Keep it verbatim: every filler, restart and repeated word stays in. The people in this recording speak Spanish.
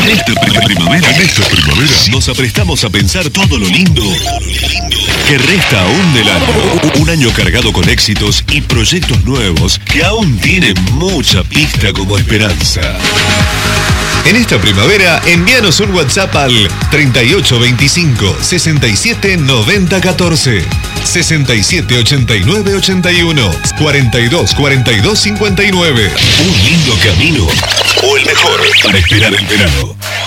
En esta primavera, en esta primavera, nos aprestamos a pensar todo lo lindo que resta aún del año. Un año cargado con éxitos y proyectos nuevos que aún tienen mucha pista como esperanza. En esta primavera, envíanos un WhatsApp al treinta y ocho veinticinco, sesenta y siete noventa catorce, sesenta y siete ochenta y nueve ochenta y uno, cuarenta y dos cuarenta y dos cincuenta y nueve. Un lindo camino o el mejor para esperar el verano.